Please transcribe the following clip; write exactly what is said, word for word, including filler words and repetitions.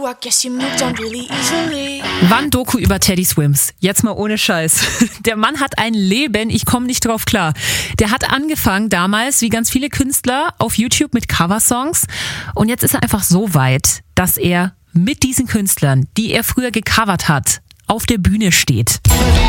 I guess you moved on really easily. Wann Doku über Teddy Swims? Jetzt mal ohne Scheiß. Der Mann hat ein Leben, ich komme nicht drauf klar. Der hat angefangen damals, wie ganz viele Künstler, auf YouTube mit Coversongs. Und jetzt ist er einfach so weit, dass er mit diesen Künstlern, die er früher gecovert hat, auf der Bühne steht.